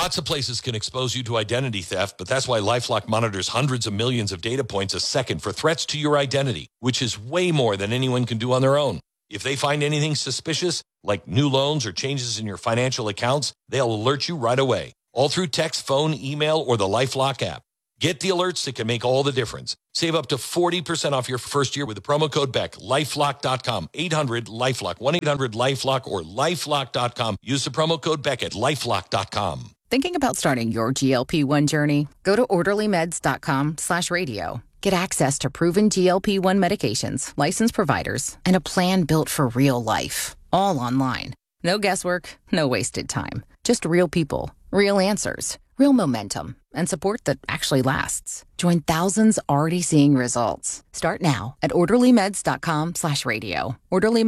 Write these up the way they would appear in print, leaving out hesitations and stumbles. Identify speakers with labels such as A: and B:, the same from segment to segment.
A: Lots of places can expose you to identity theft, but that's why LifeLock monitors hundreds of millions of data points a second for threats to your identity, which is way more than anyone can do on their own. If they find anything suspicious, like new loans or changes in your financial accounts, they'll alert you right away, all through text, phone, email, or the LifeLock app. Get the alerts that can make all the difference. Save up to 40% off your first year with the promo code BECK. LifeLock.com. 800-LifeLock. 1-800-LifeLock or LifeLock.com. Use the promo code BECK at LifeLock.com.
B: Thinking about starting your GLP-1 journey? Go to OrderlyMeds.com/radio. Get access to proven GLP-1 medications, licensed providers, and a plan built for real life. All online. No guesswork, no wasted time. Just real people, real answers, real momentum, and support that actually lasts. Join thousands already seeing results. Start now at OrderlyMeds.com/radio.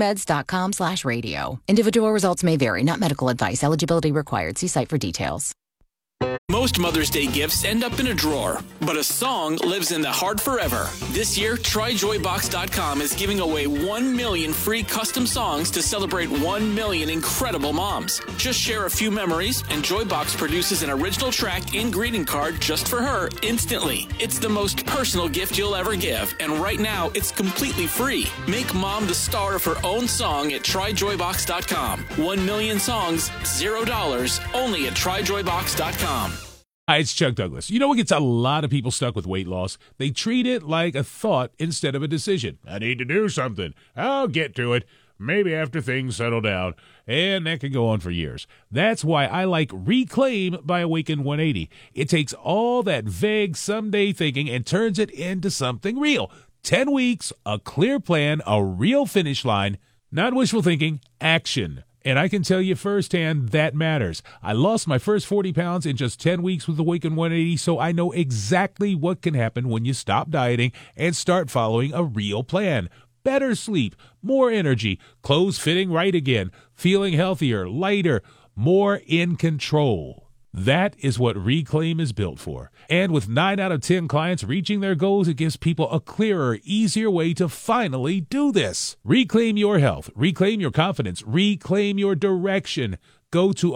B: OrderlyMeds.com/radio. Individual results may vary, not medical advice. Eligibility required. See site for details.
C: Most Mother's Day gifts end up in a drawer, but a song lives in the heart forever. This year, TryJoyBox.com is giving away 1 million free custom songs to celebrate 1 million incredible moms. Just share a few memories, and Joybox produces an original track and greeting card just for her instantly. It's the most personal gift you'll ever give, and right now, it's completely free. Make mom the star of her own song at TryJoyBox.com. 1 million songs, $0, only at TryJoyBox.com.
D: Hi, it's Chuck Douglas. You know what gets a lot of people stuck with weight loss? They treat it like a thought instead of a decision. I need to do something. I'll get to it. Maybe after things settle down. And that can go on for years. That's why I like Reclaim by Awaken 180. It takes all that vague someday thinking and turns it into something real. 10 weeks, a clear plan, a real finish line. Not wishful thinking, action. And I can tell you firsthand that matters. I lost my first 40 pounds in just 10 weeks with Awaken 180, so I know exactly what can happen when you stop dieting and start following a real plan. Better sleep, more energy, clothes fitting right again, feeling healthier, lighter, more in control. That is what Reclaim is built for. And with 9 out of 10 clients reaching their goals, it gives people a clearer, easier way to finally do this. Reclaim your health. Reclaim your confidence. Reclaim your direction. Go to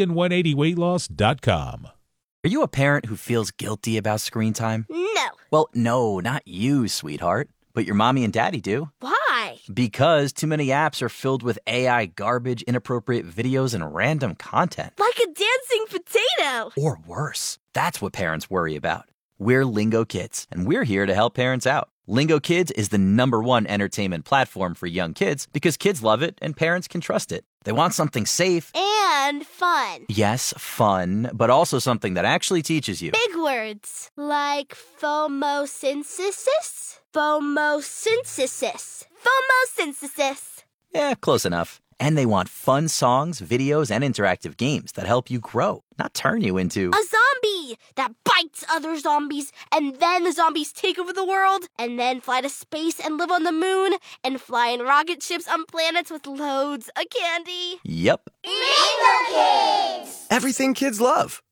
D: awaken180weightloss.com.
E: Are you a parent who feels guilty about screen time?
F: No.
E: Well, no, not you, sweetheart. But your mommy and daddy do.
F: Why?
E: Because too many apps are filled with AI garbage, inappropriate videos, and random content.
F: Like a dancing potato.
E: Or worse. That's what parents worry about. We're Lingo Kids, and we're here to help parents out. Lingo Kids is the #1 entertainment platform for young kids because kids love it and parents can trust it. They want something safe.
F: And fun.
E: Yes, fun, but also something that actually teaches you.
F: Big words. Like phomosynthesis? Phomosynthesis. Phomosynthesis.
E: Yeah, close enough. And they want fun songs, videos, and interactive games that help you grow, not turn you into
F: a zombie that bites other zombies, and then the zombies take over the world, and then fly to space and live on the moon, and fly in rocket ships on planets with loads of candy.
E: Yep.
F: Lingo Kids!
G: Everything kids love.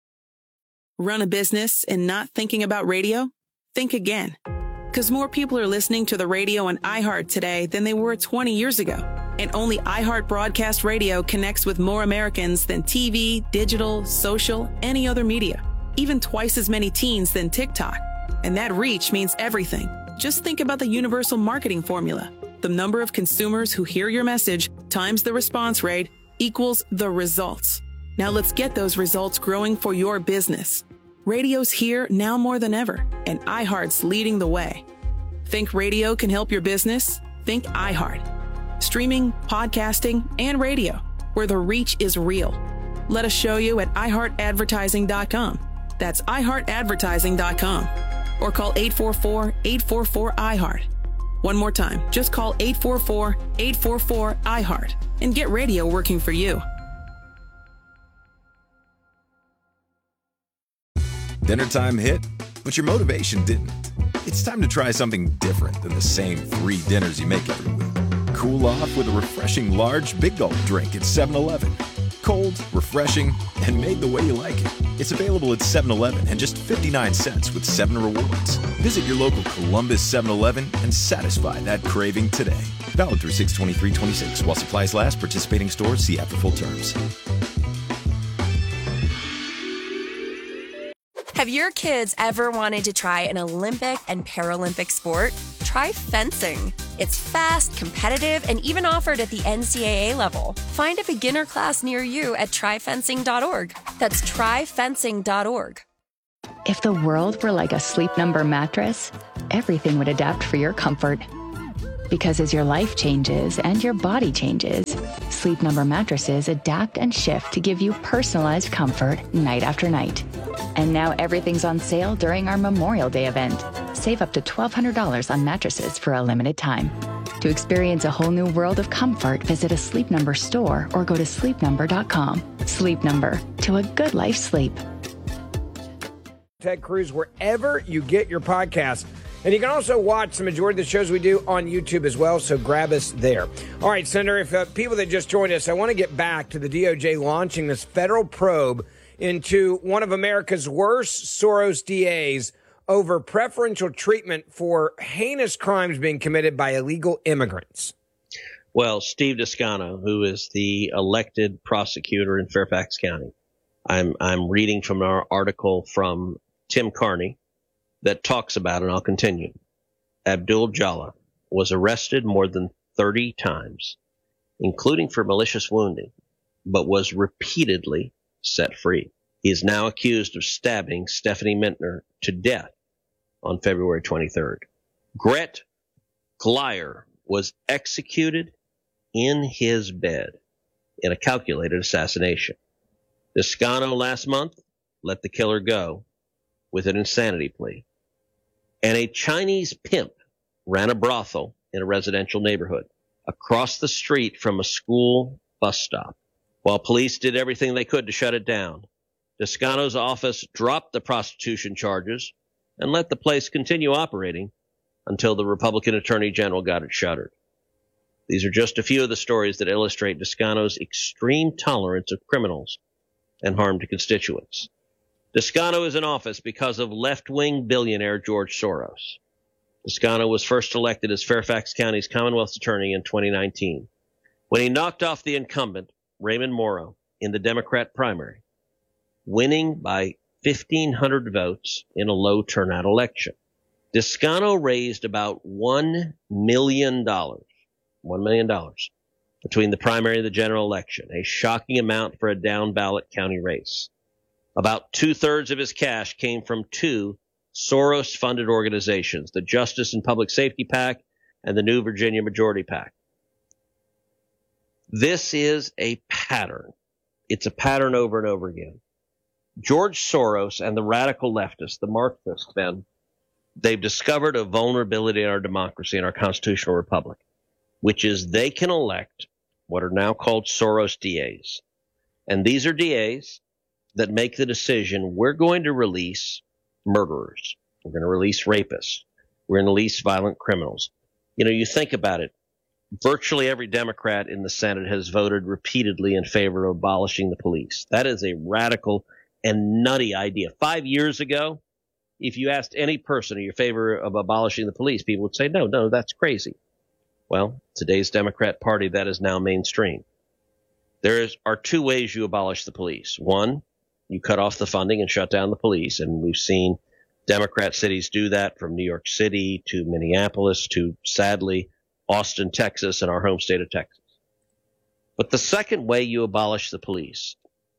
H: Run a business and not thinking about radio? Think again. Because more people are listening to the radio on iHeart today than they were 20 years ago. And only iHeart Broadcast Radio connects with more Americans than TV, digital, social, any other media. Even twice as many teens than TikTok. And that reach means everything. Just think about the universal marketing formula. The number of consumers who hear your message times the response rate equals the results. Now let's get those results growing for your business. Radio's here now more than ever, and iHeart's leading the way. Think radio can help your business? Think iHeart. Streaming, podcasting, and radio, where the reach is real. Let us show you at iHeartAdvertising.com. That's iHeartAdvertising.com. Or call 844-844-iHeart. One more time, just call 844-844-iHeart and get radio working for you.
G: Dinner time hit, but your motivation didn't. It's time to try something different than the same 3 dinners you make every week. Cool off with a refreshing large Big Gulp drink at 7-Eleven. Cold, refreshing, and made the way you like it. It's available at 7-Eleven and just 59 cents with 7 rewards. Visit your local Columbus 7-Eleven and satisfy that craving today. Valid through 6/23/26 while supplies last. Participating stores see app for full terms.
I: Have your kids ever wanted to try an Olympic and Paralympic sport? Try fencing. It's fast, competitive, and even offered at the NCAA level. Find a beginner class near you at tryfencing.org. That's tryfencing.org.
J: If the world were like a Sleep Number mattress, everything would adapt for your comfort. Because as your life changes and your body changes, Sleep Number mattresses adapt and shift to give you personalized comfort night after night. And now everything's on sale during our Memorial Day event. Save up to $1,200 on mattresses for a limited time. To experience a whole new world of comfort, visit a Sleep Number store or go to sleepnumber.com. Sleep Number, to a good life sleep.
K: Ted Cruz, wherever you get your podcasts. And you can also watch the majority of the shows we do on YouTube as well, so grab us there. All right, Senator, if people that just joined us, I want to get back to the DOJ launching this federal probe into one of America's worst Soros DAs over preferential treatment for heinous crimes being committed by illegal immigrants.
L: Well, Steve Descano, who is the elected prosecutor in Fairfax County, I'm reading from our article from Tim Carney that talks about, and I'll continue. Abdul Jallah was arrested more than 30 times, including for malicious wounding, but was repeatedly set free. He is now accused of stabbing Stephanie Mintner to death on February 23rd. Gret Glyer was executed in his bed in a calculated assassination. Descano last month let the killer go with an insanity plea. And a Chinese pimp ran a brothel in a residential neighborhood across the street from a school bus stop. While police did everything they could to shut it down, Descano's office dropped the prostitution charges and let the place continue operating until the Republican Attorney General got it shuttered. These are just a few of the stories that illustrate Descano's extreme tolerance of criminals and harm to constituents. Descano is in office because of left-wing billionaire George Soros. Descano was first elected as Fairfax County's Commonwealth's attorney in 2019, when he knocked off the incumbent, Raymond Morrow, in the Democrat primary, winning by 1,500 votes in a low-turnout election. Descano raised about $1 million between the primary and the general election, a shocking amount for a down-ballot county race. About 2/3 of his cash came from two Soros-funded organizations, the Justice and Public Safety PAC and the New Virginia Majority PAC. This is a pattern. It's a pattern over and over again. George Soros and the radical leftists, the Marxists, they've discovered a vulnerability in our democracy, in our constitutional republic, which is they can elect what are now called Soros DAs. And these are DAs that make the decision, we're going to release murderers. We're going to release rapists. We're going to release violent criminals. You know, you think about it. Virtually every Democrat in the Senate has voted repeatedly in favor of abolishing the police. That is a radical and nutty idea. 5 years ago, if you asked any person in your favor of abolishing the police, people would say, no, that's crazy. Well, today's Democrat Party, that is now mainstream. There are two ways you abolish the police. One, you cut off the funding and shut down the police, and we've seen Democrat cities do that, from New York City to Minneapolis to, sadly, Austin, Texas, and our home state of Texas. But the second way you abolish the police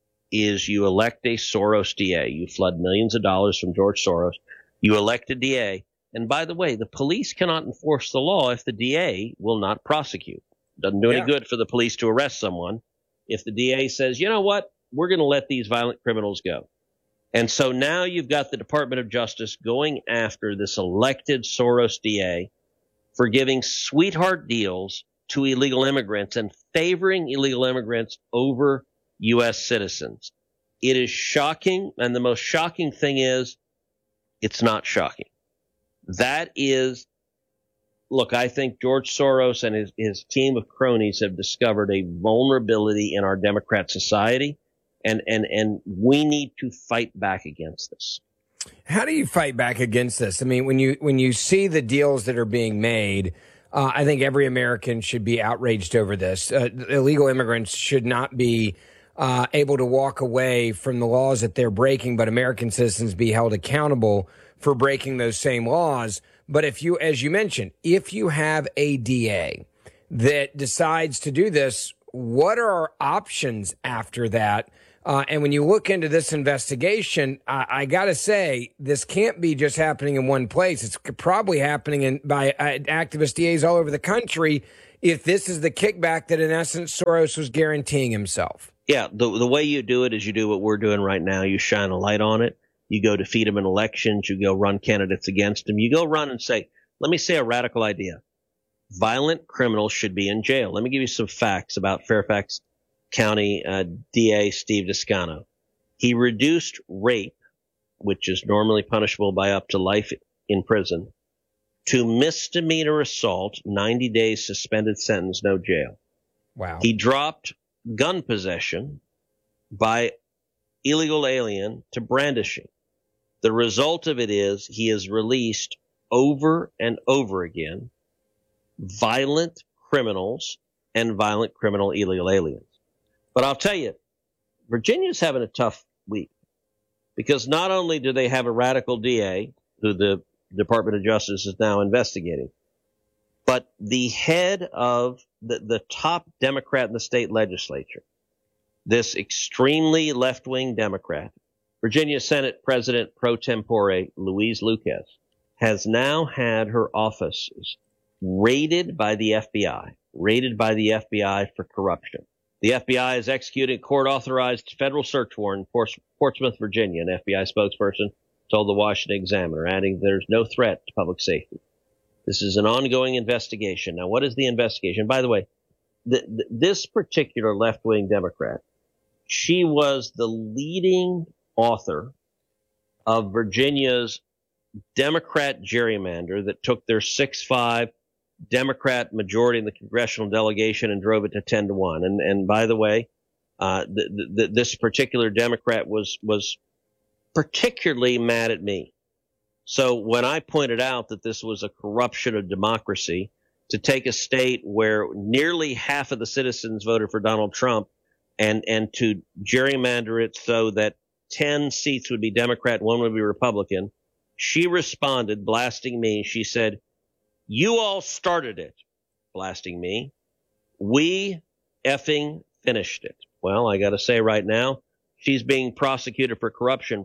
L: is you elect a Soros DA. You flood millions of dollars from George Soros. You elect a DA. And by the way, the police cannot enforce the law if the DA will not prosecute. Doesn't do any good for the police to arrest someone if the DA says, you know what, we're going to let these violent criminals go. And so now you've got the Department of Justice going after this elected Soros DA for giving sweetheart deals to illegal immigrants and favoring illegal immigrants over U.S. citizens. It is shocking, and the most shocking thing is it's not shocking. That is, look, I think George Soros and his team of cronies have discovered a vulnerability in our Democrat society, and we need to fight back against this.
K: How do you fight back against this? I mean, when you see the deals that are being made, I think every American should be outraged over this. Illegal immigrants should not be able to walk away from the laws that they're breaking, but American citizens be held accountable for breaking those same laws. But if you, as you mentioned, if you have a DA that decides to do this, what are our options after that? And when you look into this investigation, I got to say, this can't be just happening in one place. It's probably happening by activist DAs all over the country if this is the kickback that, in essence, Soros was guaranteeing himself.
L: Yeah, the way you do it is you do what we're doing right now. You shine a light on it. You go defeat them in elections. You go run candidates against them. You go run and say, let me say a radical idea. Violent criminals should be in jail. Let me give you some facts about Fairfax County DA Steve Descano. He reduced rape, which is normally punishable by up to life in prison, to misdemeanor assault, 90 days suspended sentence, no jail.
K: Wow.
L: He dropped gun possession by illegal alien to brandishing. The result of it is he has released over and over again violent criminals and violent criminal illegal aliens. But I'll tell you, Virginia's having a tough week because not only do they have a radical DA who the Department of Justice is now investigating, but the head of the top Democrat in the state legislature, this extremely left-wing Democrat, Virginia Senate President pro tempore Louise Lucas, has now had her offices raided by the FBI for corruption. The FBI is executing a court-authorized federal search warrant in Portsmouth, Virginia, an FBI spokesperson told the Washington Examiner, adding there's no threat to public safety. This is an ongoing investigation. Now, what is the investigation? By the way, this particular left-wing Democrat, she was the leading author of Virginia's Democrat gerrymander that took their 6-5 Democrat majority in the congressional delegation and drove it to 10-1. And by the way, this particular Democrat was particularly mad at me. So when I pointed out that this was a corruption of democracy, to take a state where nearly half of the citizens voted for Donald Trump and to gerrymander it so that 10 seats would be Democrat, 1 would be Republican, she responded, blasting me. She said, "You all started it," blasting me. "We effing finished it." Well, I got to say right now, she's being prosecuted for corruption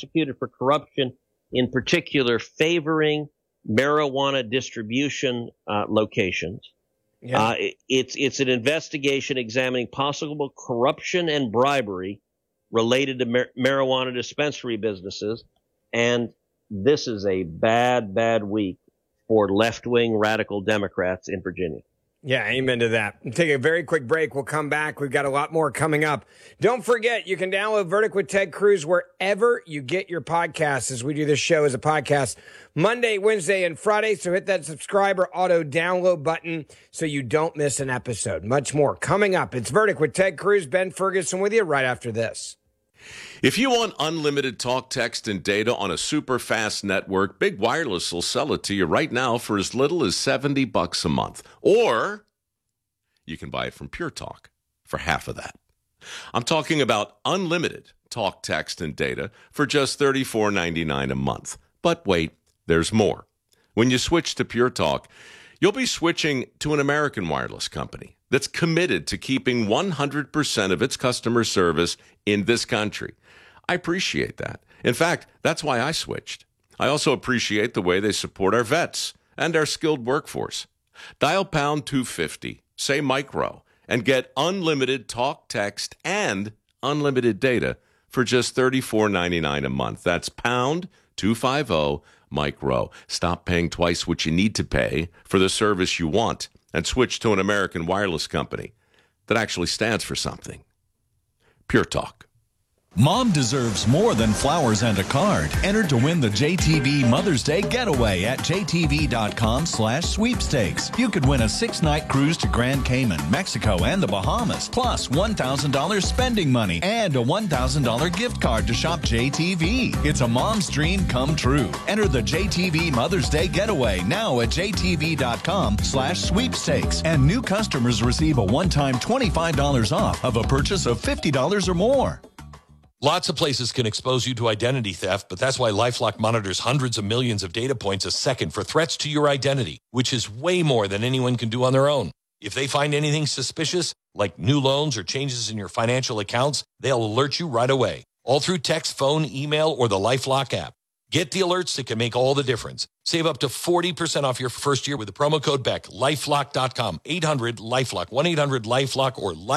L: in particular favoring marijuana distribution locations. Yeah. It's an investigation examining possible corruption and bribery related to marijuana dispensary businesses. And this is a bad, bad week for left-wing radical Democrats in Virginia.
K: Yeah, amen to that. We'll take a very quick break. We'll come back. We've got a lot more coming up. Don't forget, you can download Verdict with Ted Cruz wherever you get your podcasts, as we do this show as a podcast Monday, Wednesday, and Friday. So hit that subscribe or auto download button so you don't miss an episode. Much more coming up. It's Verdict with Ted Cruz. Ben Ferguson with you right after this.
M: If you want unlimited talk, text, and data on a super fast network, Big Wireless will sell it to you right now for as little as $70 a month. Or you can buy it from Pure Talk for half of that. I'm talking about unlimited talk, text, and data for just $34.99 a month. But wait, there's more. When you switch to Pure Talk, you'll be switching to an American wireless company that's committed to keeping 100% of its customer service in this country. I appreciate that. In fact, that's why I switched. I also appreciate the way they support our vets and our skilled workforce. Dial pound 250, say micro, and get unlimited talk, text, and unlimited data for just $34.99 a month. That's pound 250 micro. Stop paying twice what you need to pay for the service you want and switch to an American wireless company that actually stands for something. Pure Talk.
N: Mom deserves more than flowers and a card. Enter to win the JTV Mother's Day Getaway at jtv.com/sweepstakes. You could win a 6-night cruise to Grand Cayman, Mexico, and the Bahamas, plus $1,000 spending money and a $1,000 gift card to shop JTV. It's a mom's dream come true. Enter the JTV Mother's Day Getaway now at jtv.com/sweepstakes. And new customers receive a one-time $25 off of a purchase of $50 or more.
A: Lots of places can expose you to identity theft, but that's why LifeLock monitors hundreds of millions of data points a second for threats to your identity, which is way more than anyone can do on their own. If they find anything suspicious, like new loans or changes in your financial accounts, they'll alert you right away, all through text, phone, email, or the LifeLock app. Get the alerts that can make all the difference. Save up to 40% off your first year with the promo code BECK. LifeLock.com, 800-LifeLock, 1-800-LifeLock, or